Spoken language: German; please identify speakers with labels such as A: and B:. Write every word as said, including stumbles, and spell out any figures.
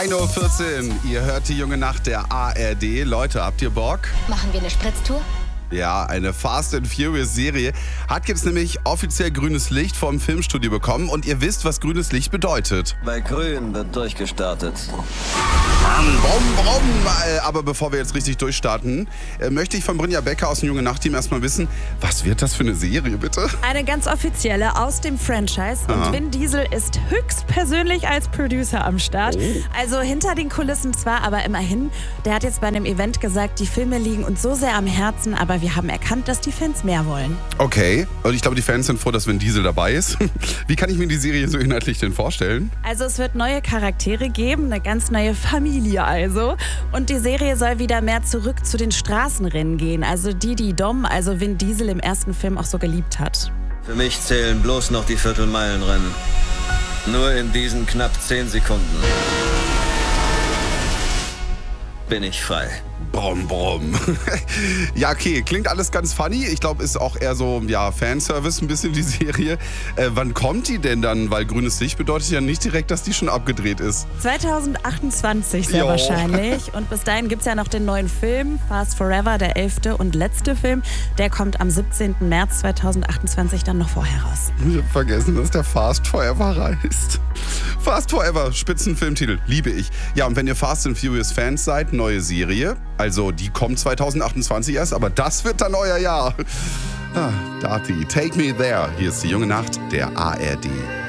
A: ein Uhr vierzehn, ihr hört die junge Nacht der A R D. Leute, habt ihr Bock?
B: Machen wir eine Spritztour?
A: Ja, eine Fast and Furious Serie hat jetzt nämlich offiziell grünes Licht vom Filmstudio bekommen und ihr wisst, was grünes Licht bedeutet.
C: Bei grün wird durchgestartet.
A: Brom, brom. Aber bevor wir jetzt richtig durchstarten, möchte ich von Brynja Becker aus dem Junge Nacht-Team erstmal wissen, was wird das für eine Serie, bitte?
D: Eine ganz offizielle aus dem Franchise. Und
A: Aha.
D: Vin Diesel ist höchstpersönlich als Producer am Start.
A: Oh.
D: Also hinter den Kulissen zwar, aber immerhin. Der hat jetzt bei einem Event gesagt, die Filme liegen uns so sehr am Herzen, aber wir haben erkannt, dass die Fans mehr wollen.
A: Okay, und ich glaube, die Fans sind froh, dass Vin Diesel dabei ist. Wie kann ich mir die Serie so inhaltlich denn vorstellen?
D: Also es wird neue Charaktere geben, eine ganz neue Familie also. Und die Serie soll wieder mehr zurück zu den Straßenrennen gehen. Also die, die Dom, also Vin Diesel im ersten Film auch so geliebt hat.
C: Für mich zählen bloß noch die Viertelmeilenrennen. Nur in diesen knapp zehn Sekunden bin ich frei.
A: Brom, brom. Ja, okay, klingt alles ganz funny. Ich glaube, ist auch eher so, ja, Fanservice ein bisschen die Serie. Äh, wann kommt die denn dann? Weil grünes Licht bedeutet ja nicht direkt, dass die schon abgedreht ist.
D: zwanzig achtundzwanzig sehr
A: Jo.
D: wahrscheinlich. Und bis dahin gibt es ja noch den neuen Film, Fast Forever, der elfte und letzte Film. Der kommt am siebzehnten März zweitausendachtundzwanzig dann noch vorher raus.
A: Ich hab vergessen, dass der Fast Forever heißt. Fast Forever, Spitzenfilmtitel, liebe ich. Ja, und wenn ihr Fast and Furious Fans seid, neue Serie. Also die kommt zweitausendachtundzwanzig erst, aber das wird dann euer Jahr. Ah, Darty, take me there. Hier ist die junge Nacht der A R D.